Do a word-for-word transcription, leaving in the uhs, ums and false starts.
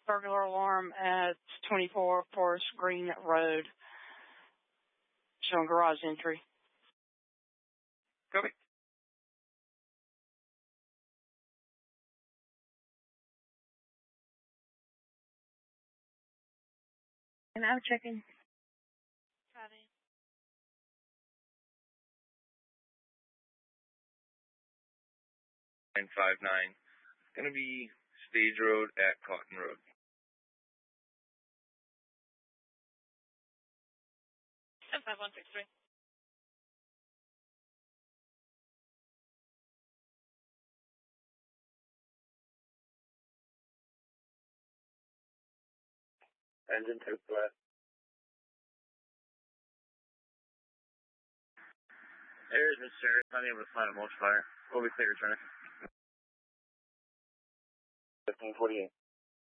burglar alarm at twenty-four Forest Green Road, showing garage entry. Copy. And I'm checking. Copy. nine five nine. It's going to be Stage Road at Cotton Road. seven five one six three. Engine two flat. There's Mister Unable to find a multiplier. We'll be clear, returning. fifteen forty-eight.